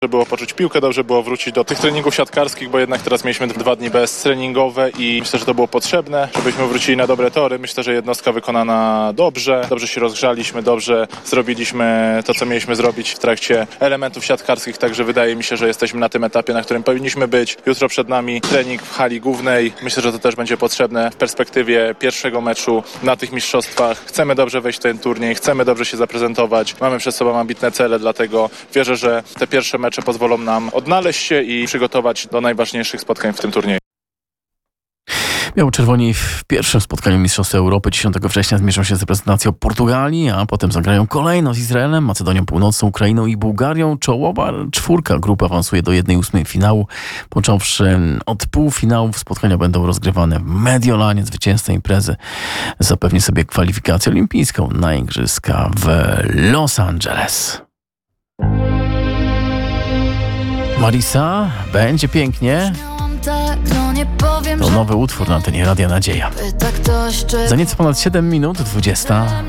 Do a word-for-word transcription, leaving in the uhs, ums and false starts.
Dobrze było poczuć piłkę, dobrze było wrócić do tych treningów siatkarskich, bo jednak teraz mieliśmy dwa dni beztreningowe i myślę, że to było potrzebne, żebyśmy wrócili na dobre tory. Myślę, że jednostka wykonana dobrze, dobrze się rozgrzaliśmy, dobrze zrobiliśmy to, co mieliśmy zrobić w trakcie elementów siatkarskich, także wydaje mi się, że jesteśmy na tym etapie, na którym powinniśmy być. Jutro przed nami trening w hali głównej. Myślę, że to też będzie potrzebne w perspektywie pierwszego meczu na tych mistrzostwach. Chcemy dobrze wejść w ten turniej, chcemy dobrze się zaprezentować. Mamy przed sobą ambitne cele, dlatego wierzę, że te pierwsze mecze pozwolą nam odnaleźć się i przygotować do najważniejszych spotkań w tym turnieju. Biało-czerwoni w pierwszym spotkaniu Mistrzostw Europy dziesiątego września zmierzą się z reprezentacją Portugalii, a potem zagrają kolejno z Izraelem, Macedonią Północną, Ukrainą i Bułgarią. Czołowa czwórka grupy awansuje do jednej ósmej finału. Począwszy od półfinałów, spotkania będą rozgrywane w Mediolanie. Zwycięzca imprezy zapewni sobie kwalifikację olimpijską na igrzyska w Los Angeles. Marisa, będzie pięknie. To nowy utwór na antenie Radia Nadzieja. Za nieco ponad siedem minut, dwudziesta.